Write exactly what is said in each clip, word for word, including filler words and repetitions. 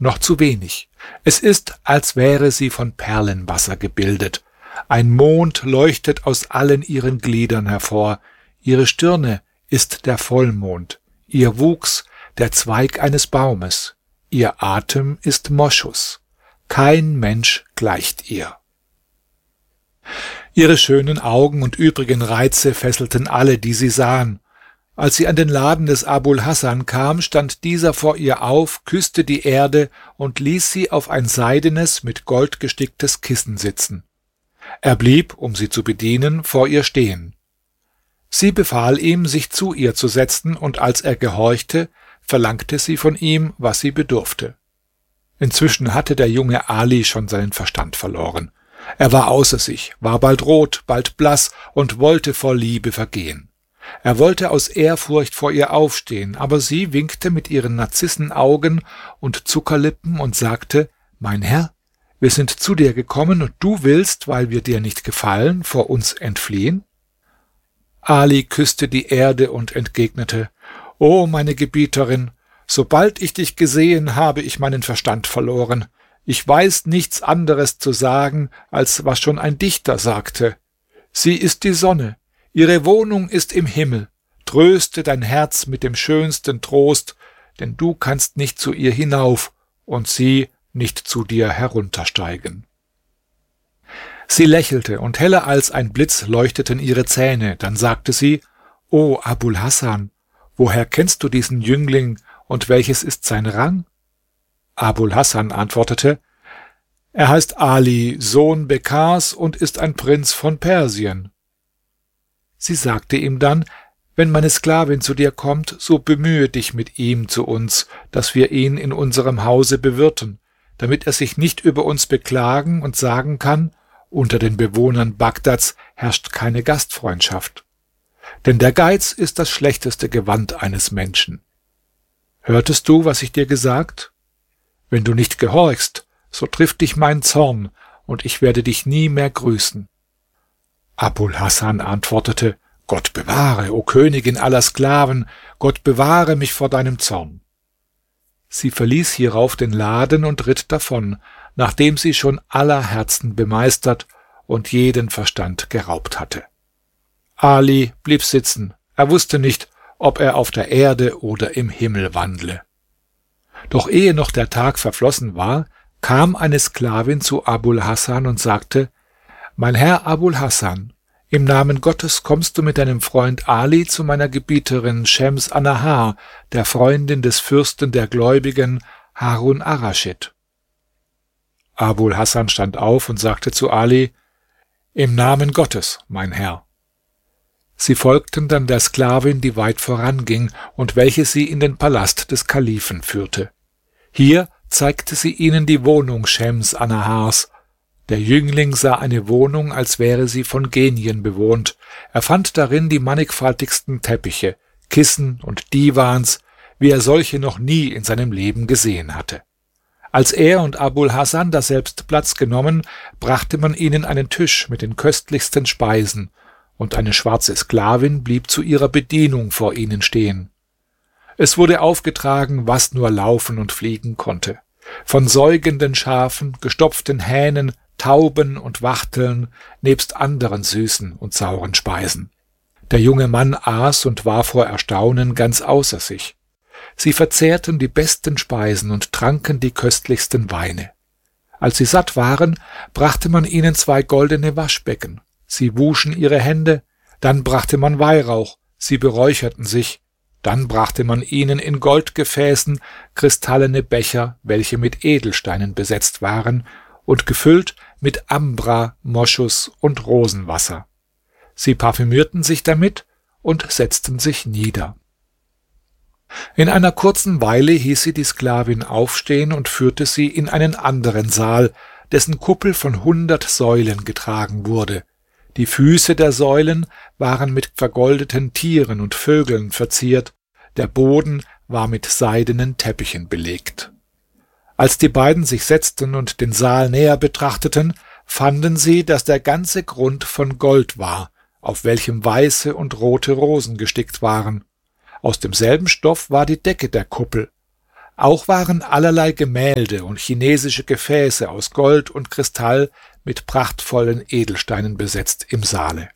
noch zu wenig. Es ist, als wäre sie von Perlenwasser gebildet. Ein Mond leuchtet aus allen ihren Gliedern hervor. Ihre Stirne ist der Vollmond, ihr Wuchs der Zweig eines Baumes, ihr Atem ist Moschus. Kein Mensch gleicht ihr. Ihre schönen Augen und übrigen Reize fesselten alle, die sie sahen. Als sie an den Laden des Abul Hasan kam, stand dieser vor ihr auf, küsste die Erde und ließ sie auf ein seidenes, mit Gold gesticktes Kissen sitzen. Er blieb, um sie zu bedienen, vor ihr stehen. Sie befahl ihm, sich zu ihr zu setzen, und als er gehorchte, verlangte sie von ihm, was sie bedurfte. Inzwischen hatte der junge Ali schon seinen Verstand verloren. Er war außer sich, war bald rot, bald blass und wollte vor Liebe vergehen. Er wollte aus Ehrfurcht vor ihr aufstehen, aber sie winkte mit ihren Narzissenaugen und Zuckerlippen und sagte: »Mein Herr, wir sind zu dir gekommen, und du willst, weil wir dir nicht gefallen, vor uns entfliehen?« Ali küsste die Erde und entgegnete: »O meine Gebieterin, sobald ich dich gesehen, habe ich meinen Verstand verloren. Ich weiß nichts anderes zu sagen, als was schon ein Dichter sagte. Sie ist die Sonne, ihre Wohnung ist im Himmel. Tröste dein Herz mit dem schönsten Trost, denn du kannst nicht zu ihr hinauf und sie nicht zu dir heruntersteigen.« Sie lächelte, und heller als ein Blitz leuchteten ihre Zähne. Dann sagte sie: »O Abul Hasan, woher kennst du diesen Jüngling, und welches ist sein Rang?« Abul Hasan antwortete: »Er heißt Ali, Sohn Bekars, und ist ein Prinz von Persien.« Sie sagte ihm dann: »Wenn meine Sklavin zu dir kommt, so bemühe dich mit ihm zu uns, dass wir ihn in unserem Hause bewirten, damit er sich nicht über uns beklagen und sagen kann: Unter den Bewohnern Bagdads herrscht keine Gastfreundschaft. Denn der Geiz ist das schlechteste Gewand eines Menschen. Hörtest du, was ich dir gesagt? Wenn du nicht gehorchst, so trifft dich mein Zorn, und ich werde dich nie mehr grüßen.« Abul Hasan antwortete: »Gott bewahre, o Königin aller Sklaven, Gott bewahre mich vor deinem Zorn.« Sie verließ hierauf den Laden und ritt davon, nachdem sie schon aller Herzen bemeistert und jeden Verstand geraubt hatte. Ali blieb sitzen, er wusste nicht, ob er auf der Erde oder im Himmel wandle. Doch ehe noch der Tag verflossen war, kam eine Sklavin zu Abul Hasan und sagte: »Mein Herr Abul Hasan, im Namen Gottes kommst du mit deinem Freund Ali zu meiner Gebieterin Schems Annahar, der Freundin des Fürsten der Gläubigen Harun ar-Raschid.« Abul Hasan stand auf und sagte zu Ali: »Im Namen Gottes, mein Herr.« Sie folgten dann der Sklavin, die weit voranging und welche sie in den Palast des Kalifen führte. Hier zeigte sie ihnen die Wohnung Schems Annahars. Der Jüngling sah eine Wohnung, als wäre sie von Genien bewohnt. Er fand darin die mannigfaltigsten Teppiche, Kissen und Divans, wie er solche noch nie in seinem Leben gesehen hatte. Als er und Abul Hasan daselbst Platz genommen, brachte man ihnen einen Tisch mit den köstlichsten Speisen, und eine schwarze Sklavin blieb zu ihrer Bedienung vor ihnen stehen. Es wurde aufgetragen, was nur laufen und fliegen konnte. Von säugenden Schafen, gestopften Hähnen, Tauben und Wachteln, nebst anderen süßen und sauren Speisen. Der junge Mann aß und war vor Erstaunen ganz außer sich. Sie verzehrten die besten Speisen und tranken die köstlichsten Weine. Als sie satt waren, brachte man ihnen zwei goldene Waschbecken. Sie wuschen ihre Hände, dann brachte man Weihrauch, sie beräucherten sich, dann brachte man ihnen in Goldgefäßen kristallene Becher, welche mit Edelsteinen besetzt waren und gefüllt mit Ambra, Moschus und Rosenwasser. Sie parfümierten sich damit und setzten sich nieder. In einer kurzen Weile hieß sie die Sklavin aufstehen und führte sie in einen anderen Saal, dessen Kuppel von hundert Säulen getragen wurde. Die Füße der Säulen waren mit vergoldeten Tieren und Vögeln verziert, der Boden war mit seidenen Teppichen belegt. Als die beiden sich setzten und den Saal näher betrachteten, fanden sie, dass der ganze Grund von Gold war, auf welchem weiße und rote Rosen gestickt waren. Aus demselben Stoff war die Decke der Kuppel. Auch waren allerlei Gemälde und chinesische Gefäße aus Gold und Kristall mit prachtvollen Edelsteinen besetzt im Saale.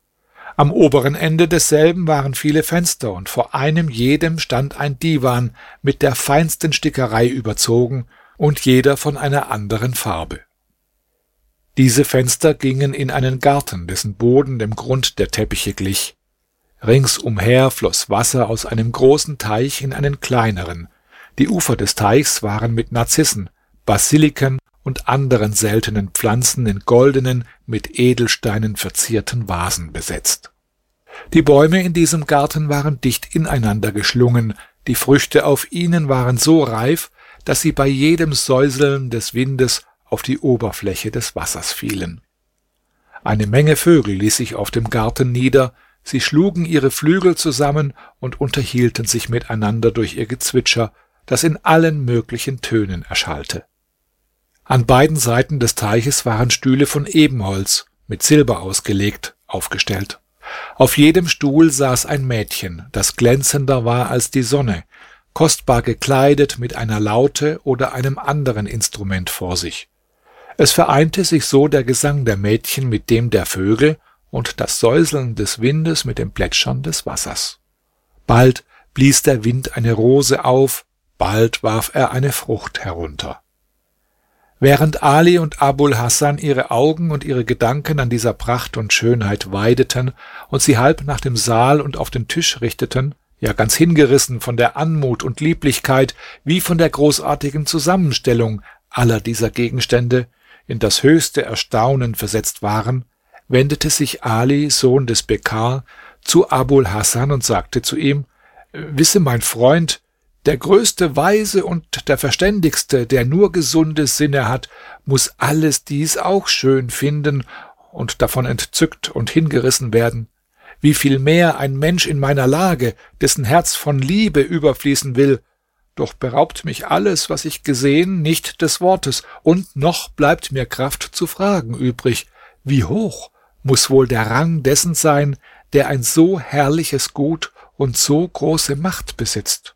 Am oberen Ende desselben waren viele Fenster, und vor einem jedem stand ein Divan mit der feinsten Stickerei überzogen und jeder von einer anderen Farbe. Diese Fenster gingen in einen Garten, dessen Boden dem Grund der Teppiche glich. Ringsumher floss Wasser aus einem großen Teich in einen kleineren. Die Ufer des Teichs waren mit Narzissen, Basiliken und anderen seltenen Pflanzen in goldenen, mit Edelsteinen verzierten Vasen besetzt. Die Bäume in diesem Garten waren dicht ineinander geschlungen, die Früchte auf ihnen waren so reif, dass sie bei jedem Säuseln des Windes auf die Oberfläche des Wassers fielen. Eine Menge Vögel ließ sich auf dem Garten nieder, sie schlugen ihre Flügel zusammen und unterhielten sich miteinander durch ihr Gezwitscher, das in allen möglichen Tönen erschallte. An beiden Seiten des Teiches waren Stühle von Ebenholz, mit Silber ausgelegt, aufgestellt. Auf jedem Stuhl saß ein Mädchen, das glänzender war als die Sonne, kostbar gekleidet mit einer Laute oder einem anderen Instrument vor sich. Es vereinte sich so der Gesang der Mädchen mit dem der Vögel und das Säuseln des Windes mit dem Plätschern des Wassers. Bald blies der Wind eine Rose auf, bald warf er eine Frucht herunter. Während Ali und Abul Hasan ihre Augen und ihre Gedanken an dieser Pracht und Schönheit weideten und sie halb nach dem Saal und auf den Tisch richteten, ja ganz hingerissen von der Anmut und Lieblichkeit wie von der großartigen Zusammenstellung aller dieser Gegenstände, in das höchste Erstaunen versetzt waren, wendete sich Ali, Sohn des Bekar, zu Abul Hasan und sagte zu ihm: »Wisse, mein Freund, der größte Weise und der Verständigste, der nur gesunde Sinne hat, muss alles dies auch schön finden und davon entzückt und hingerissen werden. Wie viel mehr ein Mensch in meiner Lage, dessen Herz von Liebe überfließen will. Doch beraubt mich alles, was ich gesehen, nicht des Wortes, und noch bleibt mir Kraft zu fragen übrig: Wie hoch muss wohl der Rang dessen sein, der ein so herrliches Gut und so große Macht besitzt?«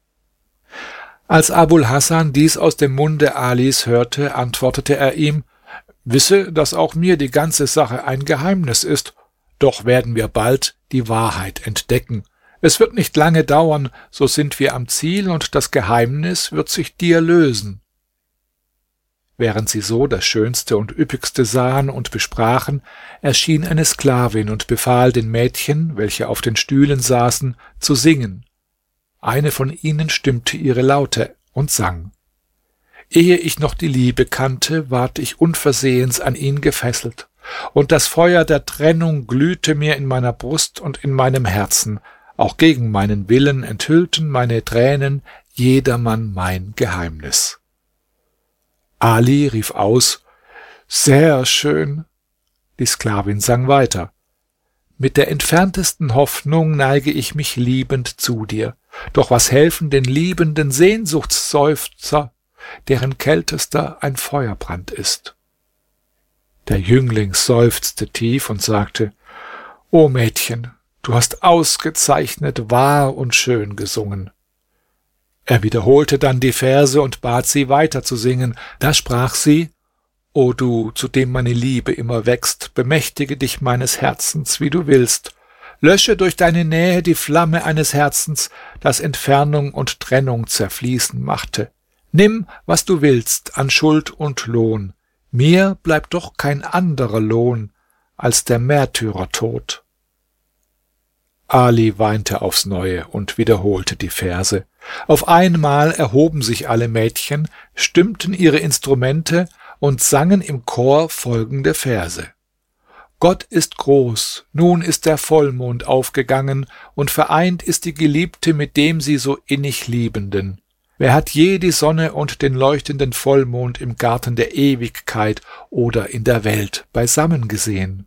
Als Abul Hasan dies aus dem Munde Alis hörte, antwortete er ihm: »Wisse, dass auch mir die ganze Sache ein Geheimnis ist, doch werden wir bald die Wahrheit entdecken. Es wird nicht lange dauern, so sind wir am Ziel, und das Geheimnis wird sich dir lösen.« Während sie so das Schönste und Üppigste sahen und besprachen, erschien eine Sklavin und befahl den Mädchen, welche auf den Stühlen saßen, zu singen. Eine von ihnen stimmte ihre Laute und sang: »Ehe ich noch die Liebe kannte, ward ich unversehens an ihn gefesselt, und das Feuer der Trennung glühte mir in meiner Brust und in meinem Herzen. Auch gegen meinen Willen enthüllten meine Tränen jedermann mein Geheimnis.« Ali rief aus: »Sehr schön!« Die Sklavin sang weiter: »Mit der entferntesten Hoffnung neige ich mich liebend zu dir. Doch was helfen den liebenden Sehnsuchtsseufzer, deren kältester ein Feuerbrand ist?« Der Jüngling seufzte tief und sagte: »O Mädchen, du hast ausgezeichnet wahr und schön gesungen.« Er wiederholte dann die Verse und bat sie weiter zu singen. Da sprach sie: »O du, zu dem meine Liebe immer wächst, bemächtige dich meines Herzens, wie du willst. Lösche durch deine Nähe die Flamme eines Herzens, das Entfernung und Trennung zerfließen machte. Nimm, was du willst, an Schuld und Lohn. Mir bleibt doch kein anderer Lohn als der Märtyrertod.« Ali weinte aufs Neue und wiederholte die Verse. Auf einmal erhoben sich alle Mädchen, stimmten ihre Instrumente und sangen im Chor folgende Verse: »Gott ist groß, nun ist der Vollmond aufgegangen, und vereint ist die Geliebte mit dem sie so innig Liebenden. Wer hat je die Sonne und den leuchtenden Vollmond im Garten der Ewigkeit oder in der Welt beisammen gesehen?«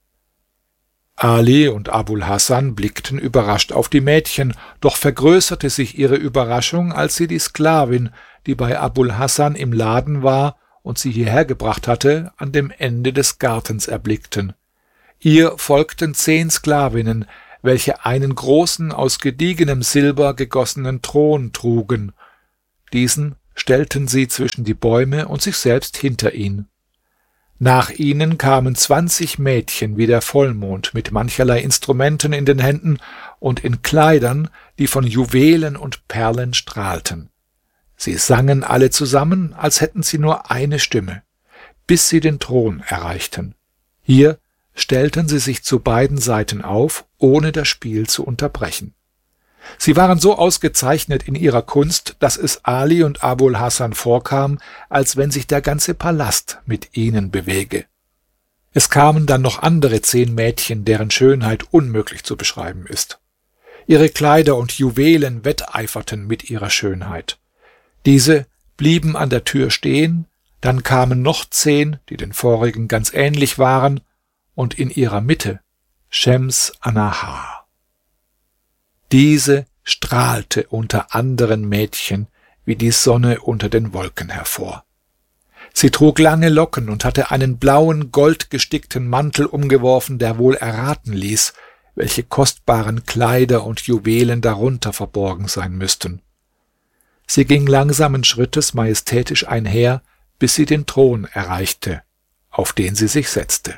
Ali und Abul Hasan blickten überrascht auf die Mädchen, doch vergrößerte sich ihre Überraschung, als sie die Sklavin, die bei Abul Hasan im Laden war und sie hierher gebracht hatte, an dem Ende des Gartens erblickten. Ihr folgten zehn Sklavinnen, welche einen großen, aus gediegenem Silber gegossenen Thron trugen. diesen stellten sie zwischen die Bäume und sich selbst hinter ihn. Nach ihnen kamen zwanzig Mädchen wie der Vollmond mit mancherlei Instrumenten in den Händen und in Kleidern, die von Juwelen und Perlen strahlten. Sie sangen alle zusammen, als hätten sie nur eine Stimme, bis sie den Thron erreichten. Hier stellten sie sich zu beiden Seiten auf, ohne das Spiel zu unterbrechen. Sie waren so ausgezeichnet in ihrer Kunst, dass es Ali und Abul Hasan vorkam, als wenn sich der ganze Palast mit ihnen bewege. Es kamen dann noch andere zehn Mädchen, deren Schönheit unmöglich zu beschreiben ist. Ihre Kleider und Juwelen wetteiferten mit ihrer Schönheit. Diese blieben an der Tür stehen, dann kamen noch zehn, die den vorigen ganz ähnlich waren, und in ihrer Mitte Schems Annahar. Diese strahlte unter anderen Mädchen wie die Sonne unter den Wolken hervor. Sie trug lange Locken und hatte einen blauen, goldgestickten Mantel umgeworfen, der wohl erraten ließ, welche kostbaren Kleider und Juwelen darunter verborgen sein müssten. Sie ging langsamen Schrittes majestätisch einher, bis sie den Thron erreichte, auf den sie sich setzte.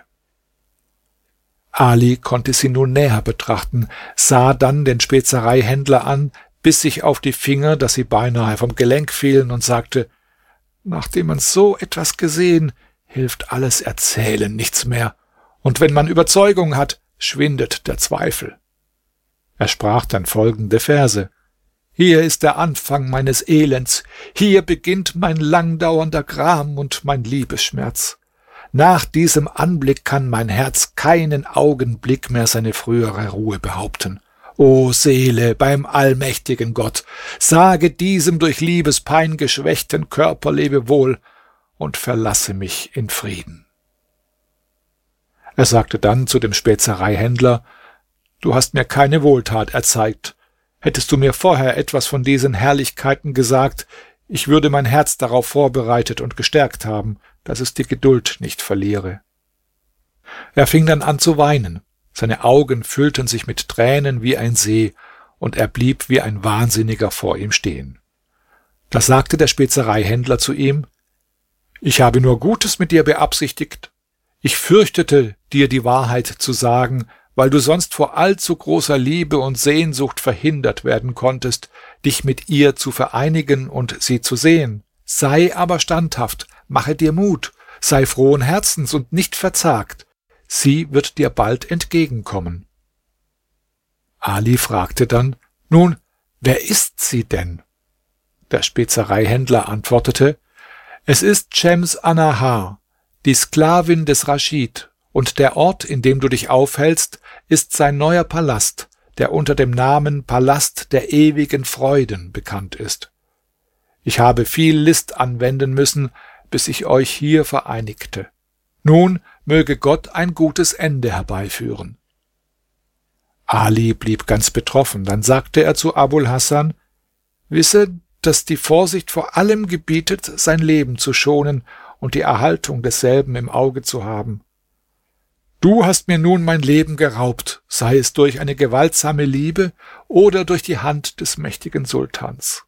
Ali konnte sie nun näher betrachten, sah dann den Spezereihändler an, biss sich auf die Finger, dass sie beinahe vom Gelenk fielen, und sagte: »Nachdem man so etwas gesehen, hilft alles Erzählen nichts mehr, und wenn man Überzeugung hat, schwindet der Zweifel.« Er sprach dann folgende Verse: »Hier ist der Anfang meines Elends, hier beginnt mein langdauernder Gram und mein Liebesschmerz. Nach diesem Anblick kann mein Herz keinen Augenblick mehr seine frühere Ruhe behaupten. O Seele, beim allmächtigen Gott, sage diesem durch Liebespein geschwächten Körper Lebewohl und verlasse mich in Frieden.« Er sagte dann zu dem Spezereihändler: »Du hast mir keine Wohltat erzeigt. Hättest du mir vorher etwas von diesen Herrlichkeiten gesagt, ich würde mein Herz darauf vorbereitet und gestärkt haben, dass es die Geduld nicht verliere.« Er fing dann an zu weinen. Seine Augen füllten sich mit Tränen wie ein See, und er blieb wie ein Wahnsinniger vor ihm stehen. Da sagte der Spezereihändler zu ihm: »Ich habe nur Gutes mit dir beabsichtigt. Ich fürchtete, dir die Wahrheit zu sagen, weil du sonst vor allzu großer Liebe und Sehnsucht verhindert werden konntest, dich mit ihr zu vereinigen und sie zu sehen. Sei aber standhaft, mache dir Mut, sei frohen Herzens und nicht verzagt. Sie wird dir bald entgegenkommen.« Ali fragte dann: »Nun, wer ist sie denn?« Der Spezereihändler antwortete: »Es ist Schems Annahar, die Sklavin des Raschid, und der Ort, in dem du dich aufhältst, ist sein neuer Palast, der unter dem Namen Palast der ewigen Freuden bekannt ist. Ich habe viel List anwenden müssen, bis ich euch hier vereinigte. Nun möge Gott ein gutes Ende herbeiführen.« Ali blieb ganz betroffen. Dann sagte er zu Abul Hasan: »Wisse, dass die Vorsicht vor allem gebietet, sein Leben zu schonen und die Erhaltung desselben im Auge zu haben. Du hast mir nun mein Leben geraubt, sei es durch eine gewaltsame Liebe oder durch die Hand des mächtigen Sultans.«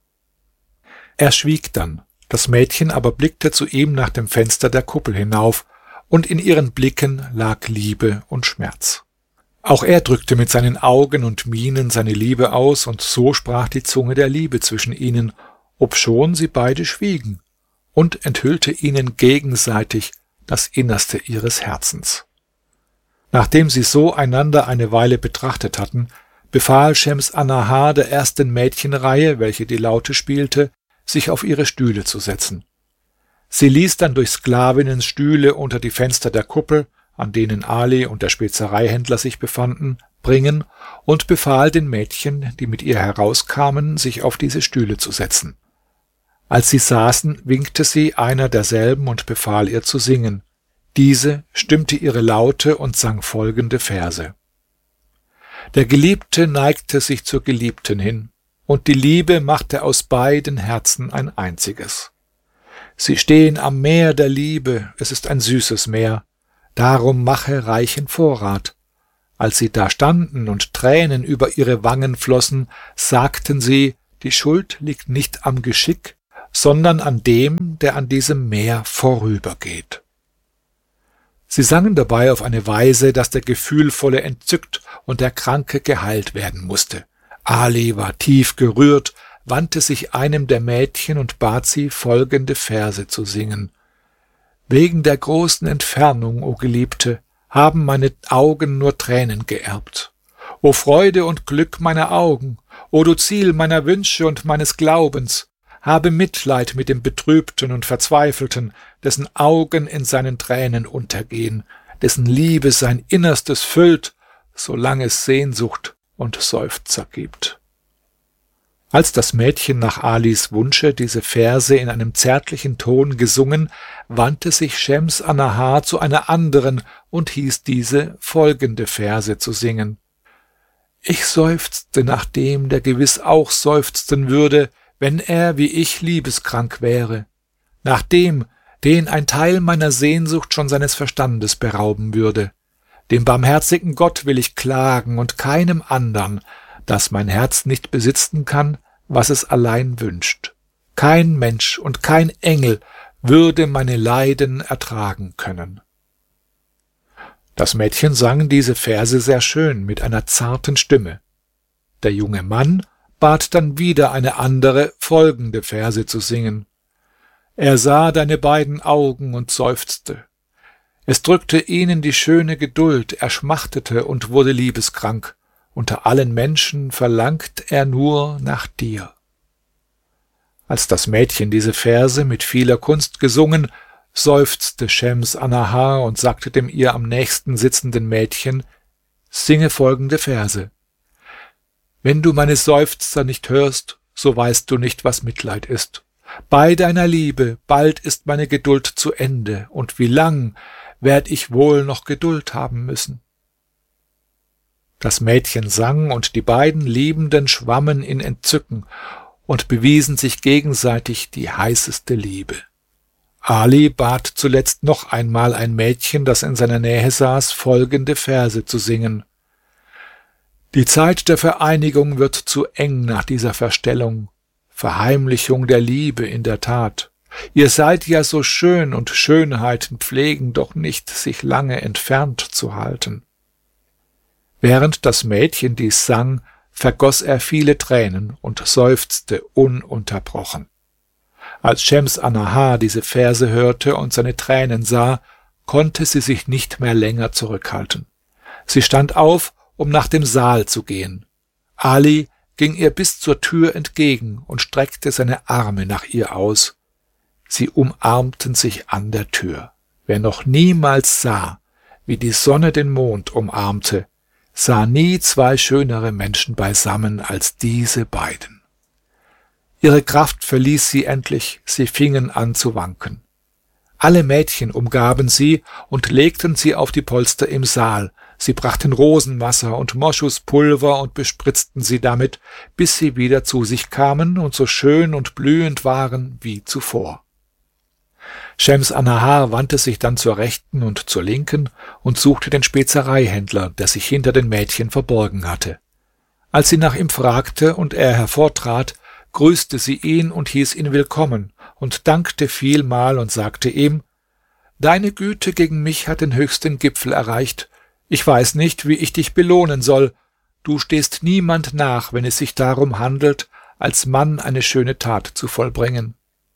Er schwieg dann. Das Mädchen aber blickte zu ihm nach dem Fenster der Kuppel hinauf, und in ihren Blicken lag Liebe und Schmerz. Auch er drückte mit seinen Augen und Mienen seine Liebe aus, und so sprach die Zunge der Liebe zwischen ihnen, obschon sie beide schwiegen, und enthüllte ihnen gegenseitig das Innerste ihres Herzens. Nachdem sie so einander eine Weile betrachtet hatten, befahl Schems Annahar der ersten Mädchenreihe, welche die Laute spielte, sich auf ihre Stühle zu setzen. Sie ließ dann durch Sklavinnen Stühle unter die Fenster der Kuppel, an denen Ali und der Spezereihändler sich befanden, bringen und befahl den Mädchen, die mit ihr herauskamen, sich auf diese Stühle zu setzen. Als sie saßen, winkte sie einer derselben und befahl ihr zu singen. Diese stimmte ihre Laute und sang folgende Verse: Der Geliebte neigte sich zur Geliebten hin, und die Liebe machte aus beiden Herzen ein einziges. Sie stehen am Meer der Liebe, es ist ein süßes Meer, darum mache reichen Vorrat. Als sie da standen und Tränen über ihre Wangen flossen, sagten sie: die Schuld liegt nicht am Geschick, sondern an dem, der an diesem Meer vorübergeht. Sie sangen dabei auf eine Weise, dass der Gefühlvolle entzückt und der Kranke geheilt werden musste. Ali war tief gerührt, wandte sich einem der Mädchen und bat sie, folgende Verse zu singen. Wegen der großen Entfernung, o Geliebte, haben meine Augen nur Tränen geerbt. O Freude und Glück meiner Augen, o du Ziel meiner Wünsche und meines Glaubens, habe Mitleid mit dem Betrübten und Verzweifelten, dessen Augen in seinen Tränen untergehen, dessen Liebe sein Innerstes füllt, solange es Sehnsucht und Seufzer gibt. Als das Mädchen nach Alis Wunsche diese Verse in einem zärtlichen Ton gesungen, wandte sich Schems Annahar zu einer anderen und hieß diese, folgende Verse zu singen. Ich seufzte nach dem, der gewiss auch seufzen würde, wenn er wie ich liebeskrank wäre, nach dem, den ein Teil meiner Sehnsucht schon seines Verstandes berauben würde. Dem barmherzigen Gott will ich klagen und keinem andern, dass mein Herz nicht besitzen kann, was es allein wünscht. Kein Mensch und kein Engel würde meine Leiden ertragen können. Das Mädchen sang diese Verse sehr schön mit einer zarten Stimme. Der junge Mann bat dann wieder eine andere, folgende Verse zu singen. Er sah deine beiden Augen und seufzte. Es drückte ihnen die schöne Geduld, er schmachtete und wurde liebeskrank. Unter allen Menschen verlangt er nur nach dir. Als das Mädchen diese Verse mit vieler Kunst gesungen, seufzte Schems Annahar und sagte dem ihr am nächsten sitzenden Mädchen, singe folgende Verse. Wenn du meine Seufzer nicht hörst, so weißt du nicht, was Mitleid ist. Bei deiner Liebe, bald ist meine Geduld zu Ende, und wie lang werd ich wohl noch Geduld haben müssen. Das Mädchen sang, und die beiden Liebenden schwammen in Entzücken und bewiesen sich gegenseitig die heißeste Liebe. Ali bat zuletzt noch einmal ein Mädchen, das in seiner Nähe saß, folgende Verse zu singen. Die Zeit der Vereinigung wird zu eng nach dieser Verstellung, Verheimlichung der Liebe in der Tat. Ihr seid ja so schön, und Schönheiten pflegen doch nicht, sich lange entfernt zu halten. Während das Mädchen dies sang, vergoß er viele Tränen und seufzte ununterbrochen. Als Schems Annahar diese Verse hörte und seine Tränen sah, konnte sie sich nicht mehr länger zurückhalten. Sie stand auf, um nach dem Saal zu gehen. Ali ging ihr bis zur Tür entgegen und streckte seine Arme nach ihr aus. Sie umarmten sich an der Tür. Wer noch niemals sah, wie die Sonne den Mond umarmte, sah nie zwei schönere Menschen beisammen als diese beiden. Ihre Kraft verließ sie endlich, sie fingen an zu wanken. Alle Mädchen umgaben sie und legten sie auf die Polster im Saal. Sie brachten Rosenwasser und Moschuspulver und bespritzten sie damit, bis sie wieder zu sich kamen und so schön und blühend waren wie zuvor. Schems Annahar wandte sich dann zur Rechten und zur Linken und suchte den Spezereihändler, der sich hinter den Mädchen verborgen hatte. Als sie nach ihm fragte und er hervortrat, grüßte sie ihn und hieß ihn willkommen und dankte vielmal und sagte ihm, »Deine Güte gegen mich hat den höchsten Gipfel erreicht. Ich weiß nicht, wie ich dich belohnen soll. Du stehst niemand nach, wenn es sich darum handelt, als Mann eine schöne Tat zu vollbringen.«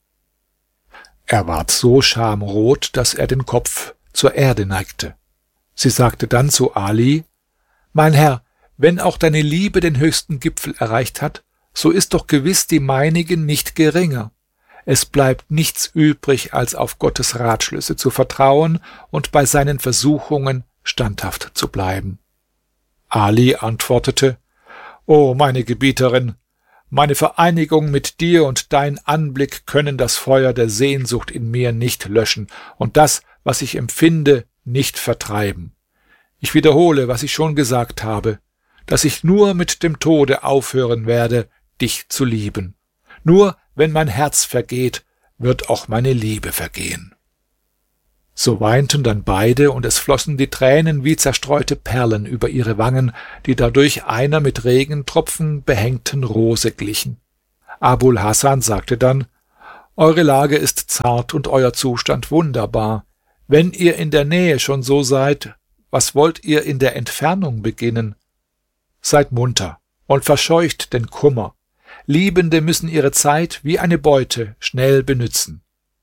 Er ward so schamrot, dass er den Kopf zur Erde neigte. Sie sagte dann zu Ali, »Mein Herr, wenn auch deine Liebe den höchsten Gipfel erreicht hat, so ist doch gewiss die meinige nicht geringer. Es bleibt nichts übrig, als auf Gottes Ratschlüsse zu vertrauen und bei seinen Versuchungen standhaft zu bleiben.« Ali antwortete, »O meine Gebieterin, meine Vereinigung mit dir und dein Anblick können das Feuer der Sehnsucht in mir nicht löschen und das, was ich empfinde, nicht vertreiben. Ich wiederhole, was ich schon gesagt habe, dass ich nur mit dem Tode aufhören werde, dich zu lieben. Nur wenn mein Herz vergeht, wird auch meine Liebe vergehen.« So weinten dann beide, und es flossen die Tränen wie zerstreute Perlen über ihre Wangen, die dadurch einer mit Regentropfen behängten Rose glichen. Abul Hasan sagte dann: Eure Lage ist zart und euer Zustand wunderbar. Wenn ihr in der Nähe schon so seid, was wollt ihr in der Entfernung beginnen? Seid munter und verscheucht den Kummer. Liebende müssen ihre Zeit wie eine Beute schnell benützen.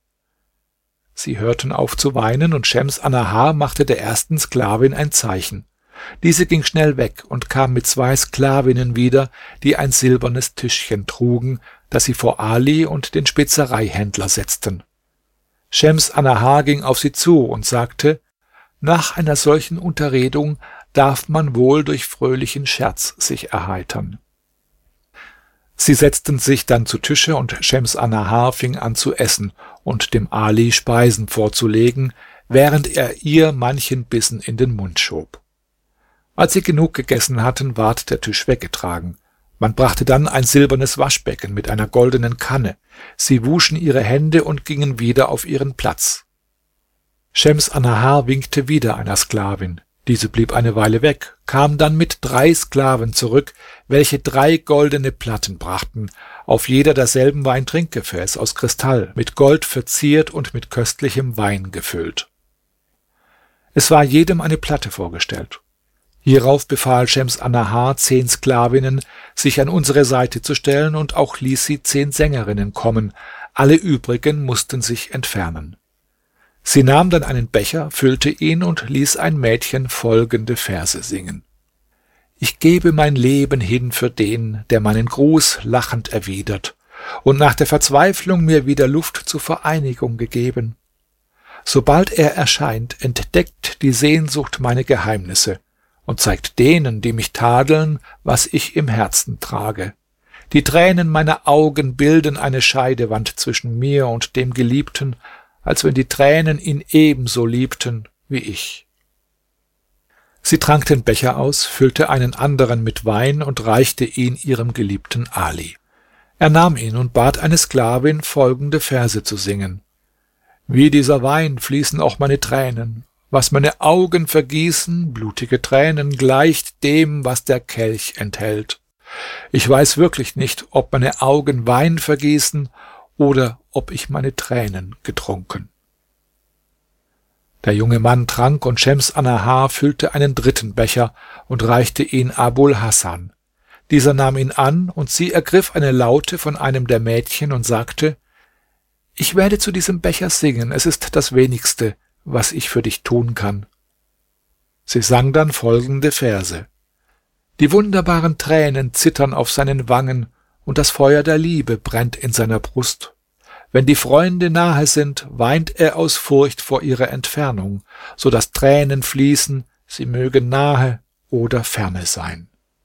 Sie hörten auf zu weinen, und Schems Annahar machte der ersten Sklavin ein Zeichen. Diese ging schnell weg und kam mit zwei Sklavinnen wieder, die ein silbernes Tischchen trugen, das sie vor Ali und den Spezereihändler setzten. Schems Annahar ging auf sie zu und sagte: Nach einer solchen Unterredung darf man wohl durch fröhlichen Scherz sich erheitern. Sie setzten sich dann zu Tische, und Schems Annahar fing an zu essen und dem Ali Speisen vorzulegen, während er ihr manchen Bissen in den Mund schob. Als sie genug gegessen hatten, ward der Tisch weggetragen. Man brachte dann ein silbernes Waschbecken mit einer goldenen Kanne. Sie wuschen ihre Hände und gingen wieder auf ihren Platz. Schems Annahar winkte wieder einer Sklavin. Diese blieb eine Weile weg, kam dann mit drei Sklaven zurück, welche drei goldene Platten brachten, auf jeder derselben war ein Trinkgefäß aus Kristall, mit Gold verziert und mit köstlichem Wein gefüllt. Es war jedem eine Platte vorgestellt. Hierauf befahl Schems Annahar zehn Sklavinnen, sich an unsere Seite zu stellen, und auch ließ sie zehn Sängerinnen kommen, alle übrigen mussten sich entfernen. Sie nahm dann einen Becher, füllte ihn und ließ ein Mädchen folgende Verse singen: Ich gebe mein Leben hin für den, der meinen Gruß lachend erwidert und nach der Verzweiflung mir wieder Luft zur Vereinigung gegeben. Sobald er erscheint, entdeckt die Sehnsucht meine Geheimnisse und zeigt denen, die mich tadeln, was ich im Herzen trage. Die Tränen meiner Augen bilden eine Scheidewand zwischen mir und dem Geliebten, als wenn die Tränen ihn ebenso liebten wie ich. Sie trank den Becher aus, füllte einen anderen mit Wein und reichte ihn ihrem geliebten Ali. Er nahm ihn und bat eine Sklavin, folgende Verse zu singen: Wie dieser Wein fließen auch meine Tränen. Was meine Augen vergießen, blutige Tränen, gleicht dem, was der Kelch enthält. Ich weiß wirklich nicht, ob meine Augen Wein vergießen oder ob ich meine Tränen getrunken. Der junge Mann trank, und Schems Annahar füllte einen dritten Becher und reichte ihn Abul Hasan. Dieser nahm ihn an, und sie ergriff eine Laute von einem der Mädchen und sagte: Ich werde zu diesem Becher singen, es ist das wenigste, was ich für dich tun kann. Sie sang dann folgende Verse: Die wunderbaren Tränen zittern auf seinen Wangen, und das Feuer der Liebe brennt in seiner Brust. Wenn die Freunde nahe sind, weint er aus Furcht vor ihrer Entfernung, so dass Tränen fließen, sie mögen nahe oder ferne sein.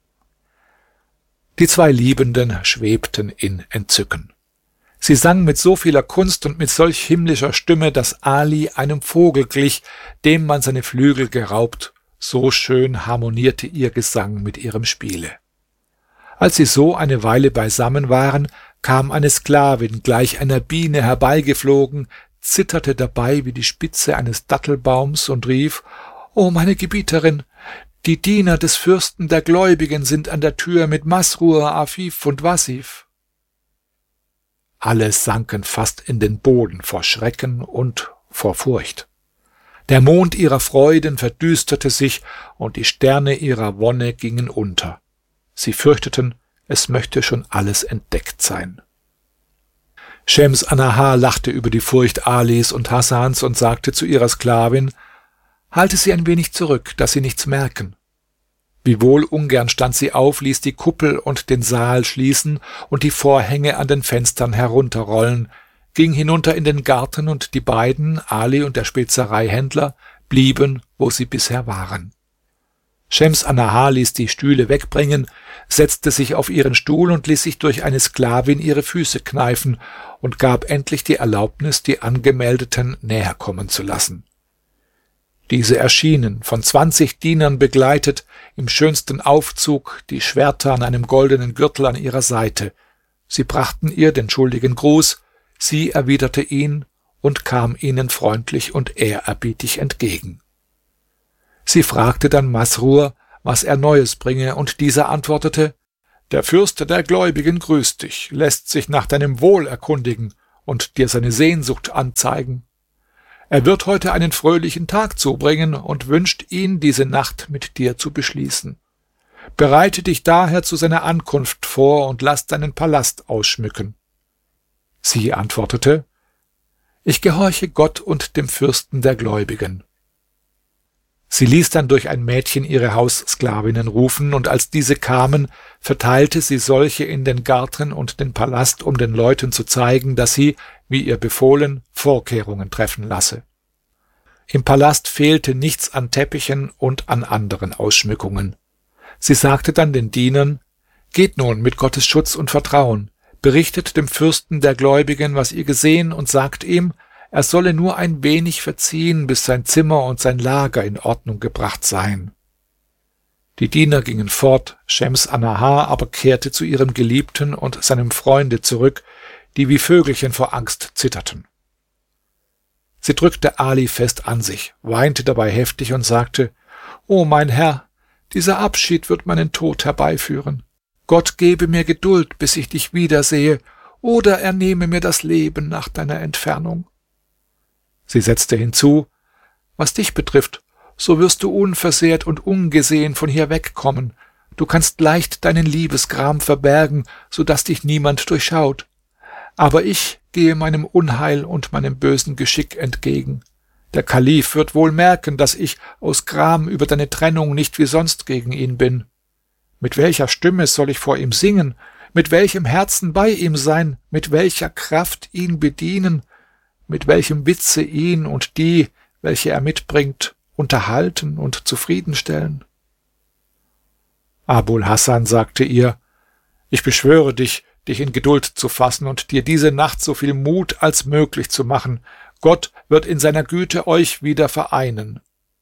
Die zwei Liebenden schwebten in Entzücken. Sie sang mit so vieler Kunst und mit solch himmlischer Stimme, dass Ali einem Vogel glich, dem man seine Flügel geraubt, so schön harmonierte ihr Gesang mit ihrem Spiele. Als sie so eine Weile beisammen waren, kam eine Sklavin gleich einer Biene herbeigeflogen, zitterte dabei wie die Spitze eines Dattelbaums und rief: »O meine Gebieterin, die Diener des Fürsten der Gläubigen sind an der Tür mit Masrur, Afif und Wasif.« Alle sanken fast in den Boden vor Schrecken und vor Furcht. Der Mond ihrer Freuden verdüsterte sich, und die Sterne ihrer Wonne gingen unter. Sie fürchteten, es möchte schon alles entdeckt sein. Schems Annahar lachte über die Furcht Alis und Hasans und sagte zu ihrer Sklavin: »Halte sie ein wenig zurück, dass sie nichts merken.« Wiewohl ungern stand sie auf, ließ die Kuppel und den Saal schließen und die Vorhänge an den Fenstern herunterrollen, ging hinunter in den Garten, und die beiden, Ali und der Spezereihändler, blieben, wo sie bisher waren. Schems Annahar ließ die Stühle wegbringen, setzte sich auf ihren Stuhl und ließ sich durch eine Sklavin ihre Füße kneifen und gab endlich die Erlaubnis, die Angemeldeten näher kommen zu lassen. Diese erschienen, von zwanzig Dienern begleitet, im schönsten Aufzug, die Schwerter an einem goldenen Gürtel an ihrer Seite. Sie brachten ihr den schuldigen Gruß, sie erwiderte ihn und kam ihnen freundlich und ehrerbietig entgegen. Sie fragte dann Masrur, was er Neues bringe, und dieser antwortete: der Fürst der Gläubigen grüßt dich, lässt sich nach deinem Wohl erkundigen und dir seine Sehnsucht anzeigen. Er wird heute einen fröhlichen Tag zubringen und wünscht ihn, diese Nacht mit dir zu beschließen. Bereite dich daher zu seiner Ankunft vor und lass deinen Palast ausschmücken.« Sie antwortete: »Ich gehorche Gott und dem Fürsten der Gläubigen.« Sie ließ dann durch ein Mädchen ihre Haussklavinnen rufen, und als diese kamen, verteilte sie solche in den Garten und den Palast, um den Leuten zu zeigen, dass sie, wie ihr befohlen, Vorkehrungen treffen lasse. Im Palast fehlte nichts an Teppichen und an anderen Ausschmückungen. Sie sagte dann den Dienern: »Geht nun mit Gottes Schutz und Vertrauen, berichtet dem Fürsten der Gläubigen, was ihr gesehen, und sagt ihm, er solle nur ein wenig verziehen, bis sein Zimmer und sein Lager in Ordnung gebracht seien.« Die Diener gingen fort, Schems Annahar aber kehrte zu ihrem Geliebten und seinem Freunde zurück, die wie Vögelchen vor Angst zitterten. Sie drückte Ali fest an sich, weinte dabei heftig und sagte: »O mein Herr, dieser Abschied wird meinen Tod herbeiführen. Gott gebe mir Geduld, bis ich dich wiedersehe, oder er nehme mir das Leben nach deiner Entfernung.« Sie setzte hinzu: »Was dich betrifft, so wirst du unversehrt und ungesehen von hier wegkommen. Du kannst leicht deinen Liebesgram verbergen, so dass dich niemand durchschaut. Aber ich gehe meinem Unheil und meinem bösen Geschick entgegen. Der Kalif wird wohl merken, dass ich aus Gram über deine Trennung nicht wie sonst gegen ihn bin. Mit welcher Stimme soll ich vor ihm singen? Mit welchem Herzen bei ihm sein? Mit welcher Kraft ihn bedienen? Mit welchem Witze ihn und die, welche er mitbringt, unterhalten und zufriedenstellen?« Abul Hasan sagte ihr: »Ich beschwöre dich, dich in Geduld zu fassen und dir diese Nacht so viel Mut als möglich zu machen. Gott wird in seiner Güte euch wieder vereinen.«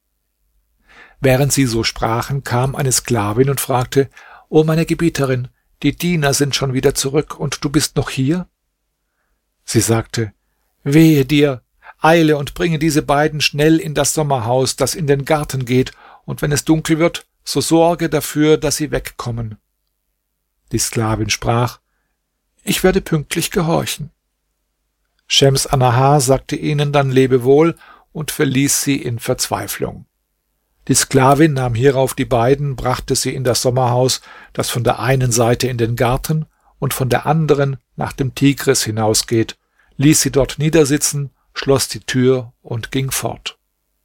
Während sie so sprachen, kam eine Sklavin und fragte: »O meine Gebieterin, die Diener sind schon wieder zurück und du bist noch hier?« Sie sagte: »Wehe dir, eile und bringe diese beiden schnell in das Sommerhaus, das in den Garten geht, und wenn es dunkel wird, so sorge dafür, dass sie wegkommen.« Die Sklavin sprach: »Ich werde pünktlich gehorchen.« Schems Annahar sagte ihnen dann Lebewohl und verließ sie in Verzweiflung. Die Sklavin nahm hierauf die beiden, brachte sie in das Sommerhaus, das von der einen Seite in den Garten und von der anderen nach dem Tigris hinausgeht, ließ sie dort niedersitzen, schloss die Tür und ging fort.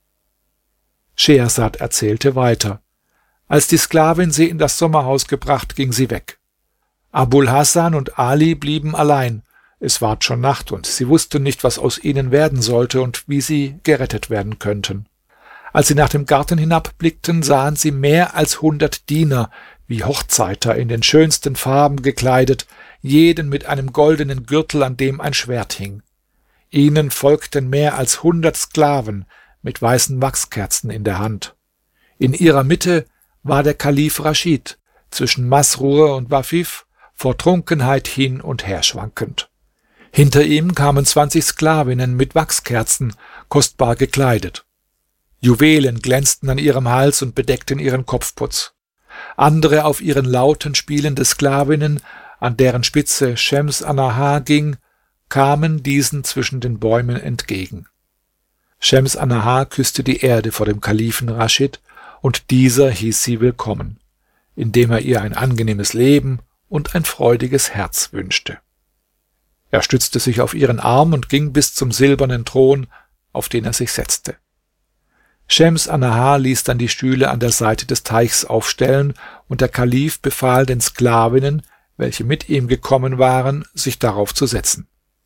Schehersad erzählte weiter: Als die Sklavin sie in das Sommerhaus gebracht, ging sie weg. Abul Hasan und Ali blieben allein. Es ward schon Nacht, und sie wussten nicht, was aus ihnen werden sollte und wie sie gerettet werden könnten. Als sie nach dem Garten hinabblickten, sahen sie mehr als hundert Diener, wie Hochzeiter, in den schönsten Farben gekleidet, jeden mit einem goldenen Gürtel, an dem ein Schwert hing. Ihnen folgten mehr als hundert Sklaven mit weißen Wachskerzen in der Hand. In ihrer Mitte war der Kalif Raschid, zwischen Masrur und Wafif, vor Trunkenheit hin und her schwankend. Hinter ihm kamen zwanzig Sklavinnen mit Wachskerzen, kostbar gekleidet. Juwelen glänzten an ihrem Hals und bedeckten ihren Kopfputz. Andere auf ihren Lauten spielende Sklavinnen, an deren Spitze Schems Annahar ging, kamen diesen zwischen den Bäumen entgegen. Schems Annahar küsste die Erde vor dem Kalifen Raschid, und dieser hieß sie willkommen, indem er ihr ein angenehmes Leben und ein freudiges Herz wünschte. Er stützte sich auf ihren Arm und ging bis zum silbernen Thron, auf den er sich setzte. Schems Annahar ließ dann die Stühle an der Seite des Teichs aufstellen, und der Kalif befahl den Sklavinnen, welche mit ihm gekommen waren, sich darauf zu setzen.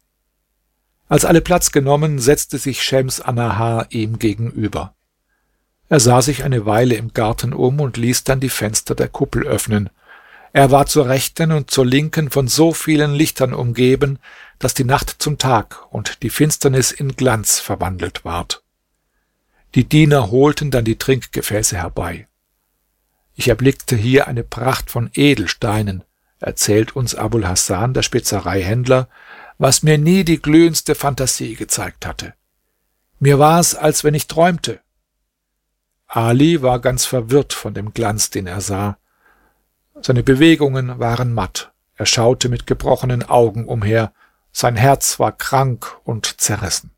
Als alle Platz genommen, setzte sich Schems Annahar ihm gegenüber. Er sah sich eine Weile im Garten um und ließ dann die Fenster der Kuppel öffnen. Er war zur Rechten und zur Linken von so vielen Lichtern umgeben, dass die Nacht zum Tag und die Finsternis in Glanz verwandelt ward. Die Diener holten dann die Trinkgefäße herbei. Ich erblickte hier eine Pracht von Edelsteinen, erzählt uns Abul Hasan, der Spezereihändler, was mir nie die glühendste Fantasie gezeigt hatte. Mir war's, als wenn ich träumte. Ali war ganz verwirrt von dem Glanz, den er sah. seine bewegungen waren matt, er schaute mit gebrochenen augen umher, sein herz war krank und zerrissen.